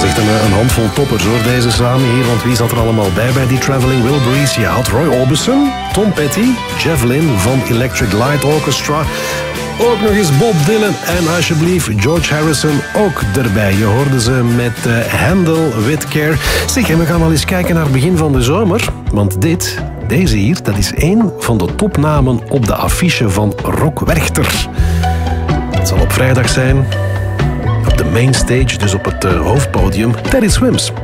was echt een handvol toppers hoor, deze samen hier. Want wie zat er allemaal bij die Traveling Wilburys? Je had Roy Orbison, Tom Petty, Jeff Lynne van Electric Light Orchestra. Ook nog eens Bob Dylan en alsjeblieft George Harrison ook erbij. Je hoorde ze met Handle With Care. Zeg, en we gaan al eens kijken naar het begin van de zomer. Want deze hier, dat is één van de topnamen op de affiche van Rock Werchter. Het zal op vrijdag zijn. Op de main stage, dus op het hoofdpodium, Teddy Swims.